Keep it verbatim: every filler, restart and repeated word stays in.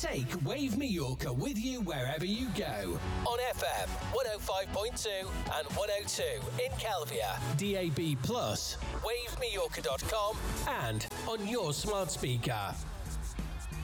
Take Wave Mallorca with you wherever you go. On F M, one oh five point two and one oh two in Kelvia. D A B plus, wave mallorca dot com, and on your smart speaker.